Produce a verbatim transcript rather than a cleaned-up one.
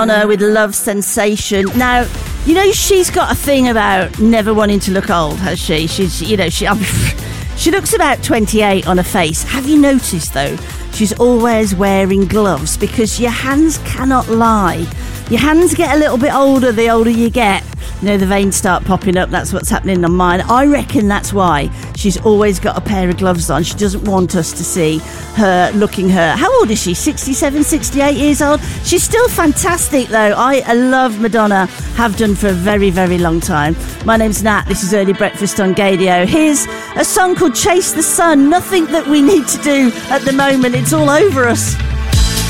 Madonna with Love Sensation. Now, you know, she's got a thing about never wanting to look old, has she? She's, you know, she she looks about twenty-eight on her face. Have you noticed, though, she's always wearing gloves because your hands cannot lie. Your hands get a little bit older the older you get. You know, the veins start popping up. That's what's happening on mine. I reckon that's why she's always got a pair of gloves on. She doesn't want us to see her looking her. How old is she? sixty-seven, sixty-eight years old? She's still fantastic, though. I, I love Madonna. Have done for a very, very long time. My name's Nat. This is Early Breakfast on Gadio. Here's a song called Chase the Sun. Nothing that we need to do at the moment. It's all over us.